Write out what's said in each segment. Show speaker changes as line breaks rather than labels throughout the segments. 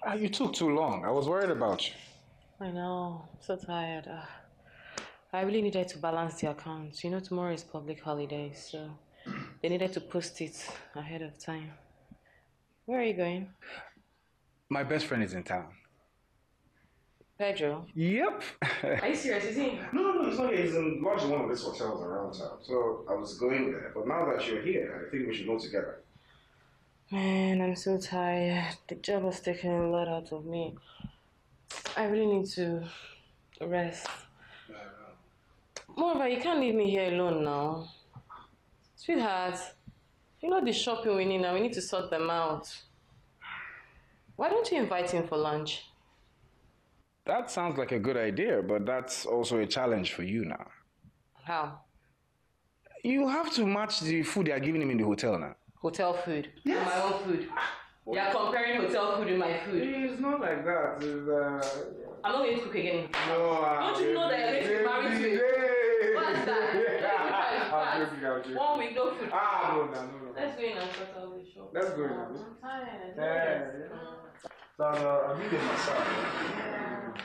You took too long. I was worried about you.
I know. I'm so tired. I really needed to balance the accounts. Tomorrow is public holiday, so they needed to post it ahead of time. Where are you going?
My best friend is in town.
Pedro.
Yep.
Are you serious? Is he?
No, it's not. He's in lodging one of these hotels around town. So I was going there. But now that you're here, I think we should go together.
Man, I'm so tired. The job has taken a lot out of me. I really need to rest. Moreover, you can't leave me here alone now. Sweetheart, the shopping we need now, we need to sort them out. Why don't you invite him for lunch?
That sounds like a good idea, but that's also a challenge for you now.
How?
You have to match the food they are giving him in the hotel now.
Hotel food?
Yes.
My own food? You are comparing hotel food with my food?
It's not like that.
I'm not going to cook again.
No,
don't you know that you're going to be married to it? What's that?
I'm joking.
1 week, no food.
No.
Let's go in and sort out the shop.
Let's go in.
I'm tired.
Yeah. So I'm eating myself.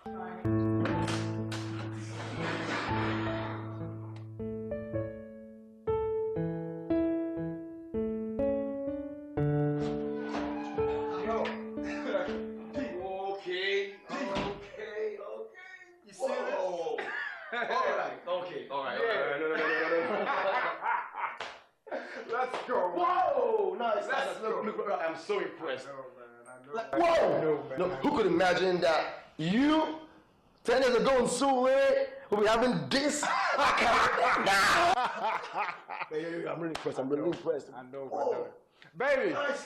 Okay. You see this? All right.
Let's go.
Whoa! Nice.
Let's go.
Look, I'm so impressed.
I know.
Whoa! No, who could imagine that you, 10 years ago in Sule, will be having this? I'm really impressed.
I know. Baby.